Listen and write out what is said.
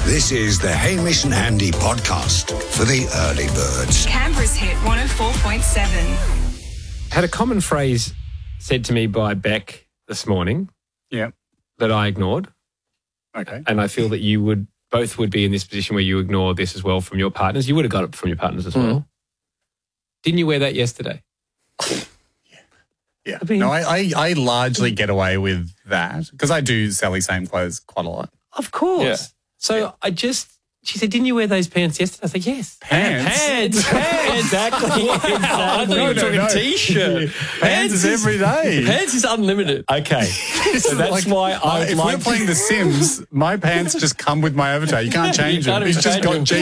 This is the Hamish and Andy podcast for the early birds. Canberra's hit 104.7. Had a common phrase said to me by Beck this morning Yeah. that I ignored. Okay. And I feel that you would both would be in this position where you ignore this as well from your partners. You would have got it from your partners as well. Didn't you wear that yesterday? Yeah. I mean- No, I largely get away with that because I do Sally same clothes quite a lot. Of course. Yeah. So she said, didn't you wear those pants yesterday? I said, yes. Pants? Exactly. I thought you were talking T-shirt. Pants is every day. Pants is unlimited. Okay. So that's why I If we're playing The Sims, my pants just come with my avatar. You can't change You can't them. It's even just change got them.